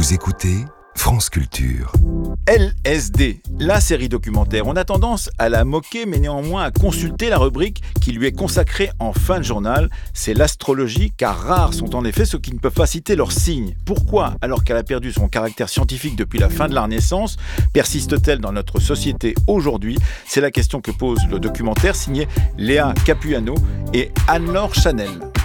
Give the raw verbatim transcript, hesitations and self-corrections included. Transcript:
Vous écoutez France Culture. L S D, la série documentaire. On a tendance à la moquer, mais néanmoins à consulter la rubrique qui lui est consacrée en fin de journal. C'est l'astrologie, car rares sont en effet ceux qui ne peuvent pas citer leurs signes. Pourquoi, alors qu'elle a perdu son caractère scientifique depuis la fin de la Renaissance, persiste-t-elle dans notre société aujourd'hui? C'est la question que pose le documentaire signé Léa Capuano et Anne-Laure Chanel.